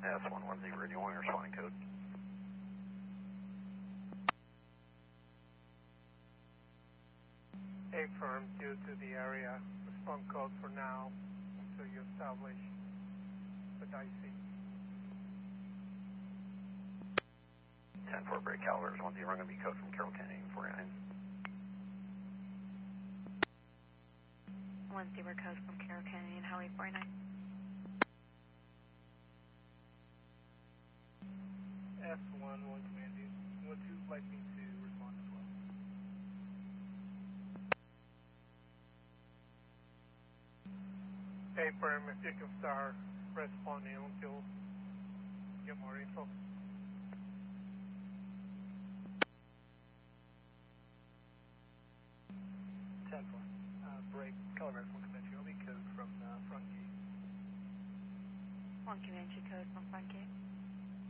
S110, do you want your responding code? A firm, due to the area, respond code for now until you establish the IC. 10-4 break calibers 10, I'm going to be code from Carroll Kennedy 49. 10 code from Carroll Kennedy and Howie 49. S1, 1 command you. 1-2, flight me to respond as well. A firm, if you can start responding until you get more info. Break, calibrate 1 command you. I'll be code from front gate. 1 command you code from front